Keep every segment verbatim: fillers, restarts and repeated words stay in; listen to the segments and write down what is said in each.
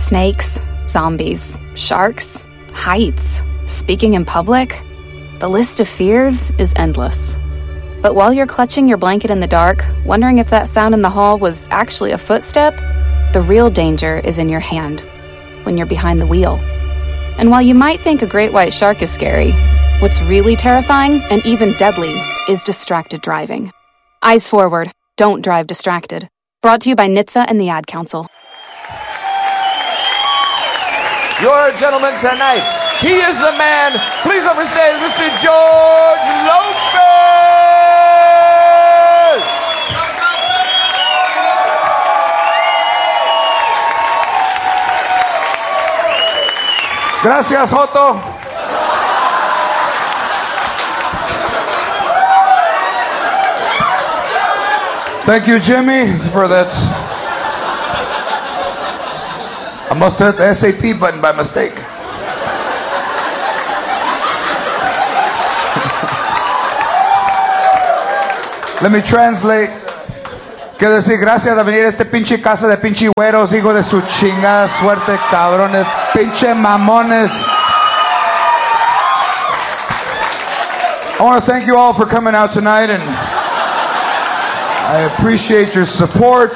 Snakes, zombies, sharks, heights, speaking in public. The list of fears is endless. But while you're clutching your blanket in the dark, wondering if that sound in the hall was actually a footstep, the real danger is in your hand, when you're behind the wheel. And while you might think a great white shark is scary, what's really terrifying and even deadly is distracted driving. Eyes forward, don't drive distracted. Brought to you by N H T S A and the Ad Council. Your gentleman tonight, he is the man. Please understand, Mister George Lopez. Gracias, Joto. Thank you, Jimmy, for that. I must have hit the S A P button by mistake. Let me translate. Quiero decir gracias a venir a este pinche casa de pinche güeros, hijo de su chingada suerte, cabrones, pinche mamones. I want to thank you all for coming out tonight, and I appreciate your support.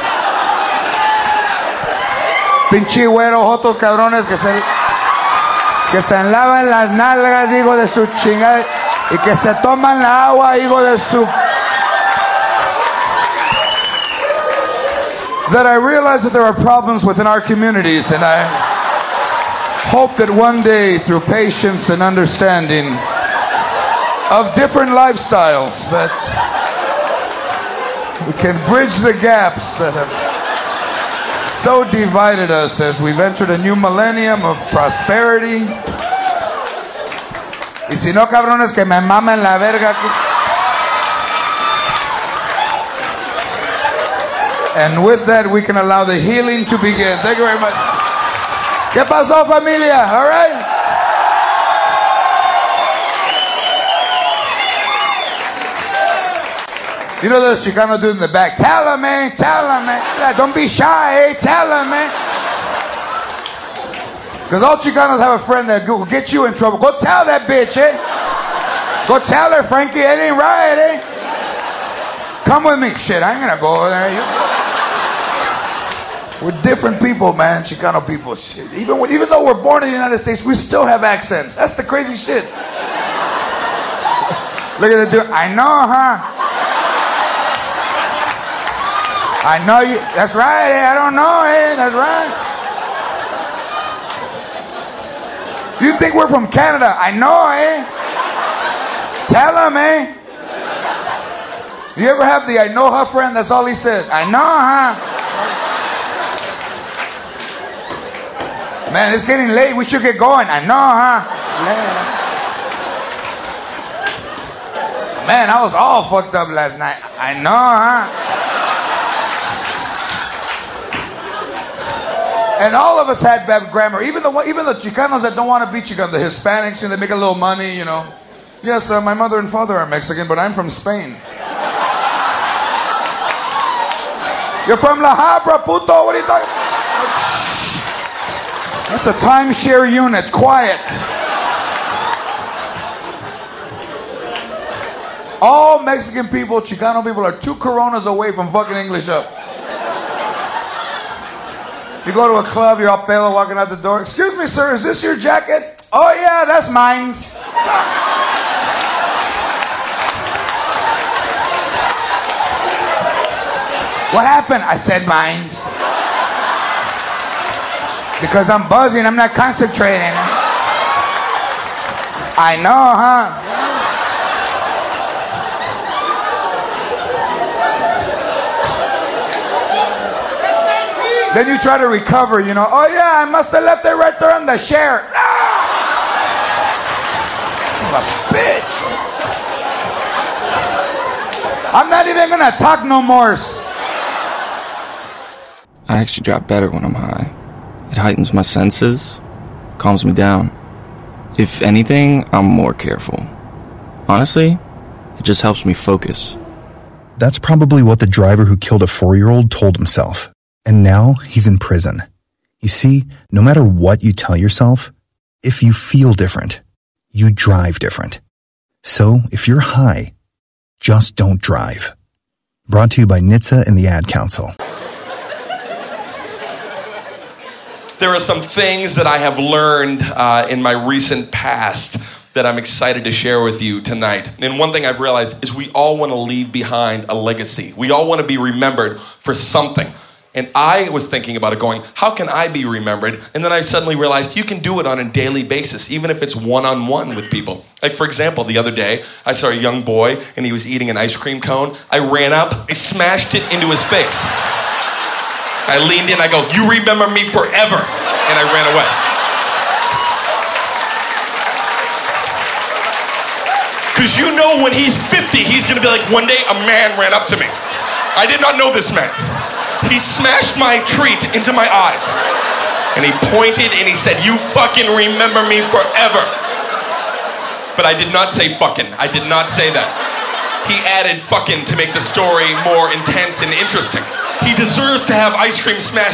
Pinche güero, jotos cabrones que se que se enlavan las nalgas, hijo de su chingada, y que se toman la agua, hijo de su. That I realize that there are problems within our communities, and I hope that one day, through patience and understanding of different lifestyles, that we can bridge the gaps that have so divided us as we've entered a new millennium of prosperity. Y si no, cabrones, que me mamen la verga aquí. And with that, we can allow the healing to begin. Thank you very much. ¿Qué pasó, familia? All right? You know those Chicano dudes in the back? Tell them, man. Tell them, man. Yeah, don't be shy, eh? Tell them, man. Because all Chicanos have a friend that will get you in trouble. Go tell that bitch, eh? Go tell her, Frankie, it ain't right, eh? Come with me. Shit, I ain't gonna go over there. You We're different people, man. Chicano people. Shit. Even, even though we're born in the United States, we still have accents. That's the crazy shit. Look at the dude. I know, huh? I know you. That's right, eh? I don't know, eh? That's right. You think we're from Canada? I know, eh? Tell him, eh? You ever have the I know her friend? That's all he said. I know, huh? Man, it's getting late. We should get going. I know, huh? Yeah. Man, I was all fucked up last night. I know, huh? And all of us had bad grammar. Even the even the Chicanos that don't want to be Chicano, the Hispanics, you know, they make a little money, you know. Yes, uh, my mother and father are Mexican, but I'm from Spain. You're from La Habra, puto. What are you talking about? That's a timeshare unit. Quiet. All Mexican people, Chicano people, are two Coronas away from fucking English up. You go to a club, you're all pale walking out the door. Excuse me, sir, is this your jacket? Oh, yeah, that's mine. What happened? I said mines. Because I'm buzzing, I'm not concentrating. I know, huh? Then you try to recover, you know. Oh yeah, I must have left it right there on the share. Ah! Bitch. I'm not even gonna talk no more. I actually drop better when I'm high. It heightens my senses, calms me down. If anything, I'm more careful. Honestly, it just helps me focus. That's probably what the driver who killed a four-year-old told himself. And now he's in prison. You see, no matter what you tell yourself, if you feel different, you drive different. So if you're high, just don't drive. Brought to you by N H T S A and the Ad Council. There are some things that I have learned uh, in my recent past that I'm excited to share with you tonight. And one thing I've realized is we all want to leave behind a legacy. We all want to be remembered for something. And I was thinking about it going, how can I be remembered? And then I suddenly realized you can do it on a daily basis, even if it's one-on-one with people. Like, for example, the other day, I saw a young boy and he was eating an ice cream cone. I ran up, I smashed it into his face. I leaned in, I go, you remember me forever. And I ran away. Because you know when he's fifty, he's gonna be like, one day a man ran up to me. I did not know this man. He smashed my treat into my eyes. And he pointed and he said, you fucking remember me forever. But I did not say fucking. I did not say that. He added fucking to make the story more intense and interesting. He deserves to have ice cream smashed